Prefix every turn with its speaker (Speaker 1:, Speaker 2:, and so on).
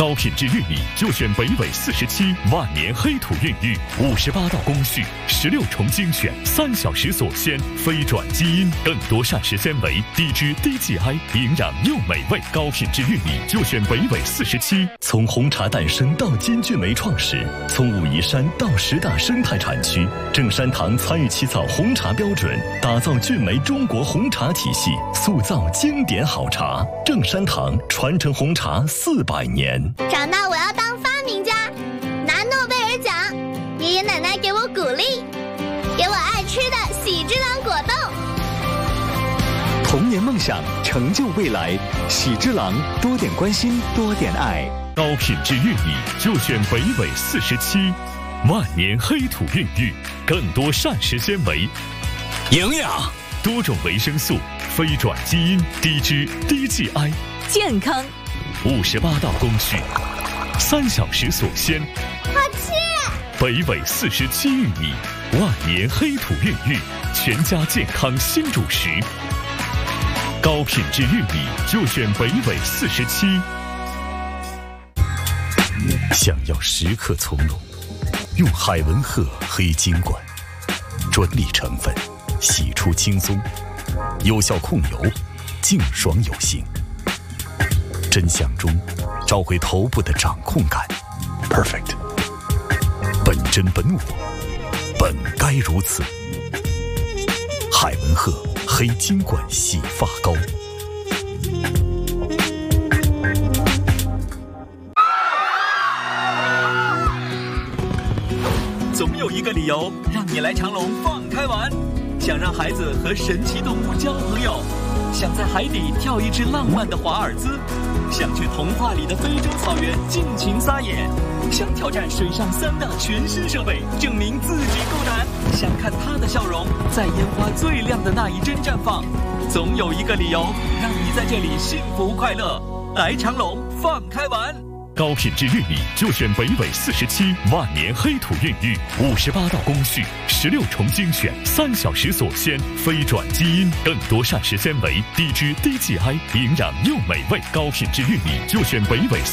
Speaker 1: 高品质玉米就选北纬47万年黑土孕育，58道工序，16重精选，3小时锁鲜，非转基因，更多膳食纤维，低脂低 GI， 营养又美味。高品质玉米就选北纬47。
Speaker 2: 从红茶诞生到金骏眉创始，从武夷山到10大生态产区，正山堂参与起草红茶标准，打造骏眉中国红茶体系，塑造经典好茶。正山堂传承红茶400年。
Speaker 3: 长大我要当发明家，拿诺贝尔奖。爷爷奶奶给我鼓励，给我爱吃的喜之郎果冻。
Speaker 4: 童年梦想，成就未来。喜之郎，多点关心，多点爱。
Speaker 1: 高品质玉米就选北纬47，万年黑土孕育，更多膳食纤维，
Speaker 4: 营养，
Speaker 1: 多种维生素，非转基因，低脂低 GI，
Speaker 5: 健康
Speaker 1: ，58道工序，3小时锁鲜，
Speaker 3: 好吃。
Speaker 1: 北纬47玉米，万年黑土孕育，全家健康新主食。高品质玉米就选北纬47。想要时刻从容，用海文赫黑金管，专利成分，洗出轻松，有效控油，净爽有型。真相中找回头部的掌控感 ，perfect。本真本我，本该如此。海文赫黑金管洗发膏。
Speaker 6: 总有一个理由让你来长隆放开玩，想让孩子和神奇动物交朋友，想在海底跳一支浪漫的华尔兹，想去童话里的非洲草原尽情撒野，想挑战水上3大全新设备，证明自己够胆，想看他的笑容在烟花最亮的那一帧绽放。总有一个理由让你在这里幸福快乐，来长隆放开玩。
Speaker 1: 高品质玉米就选北纬47，万年黑土孕育，58道工序，16重精选，3小时锁鲜，非转基因，更多膳食纤维，低脂低 GI， 营养又美味。高品质玉米就选北纬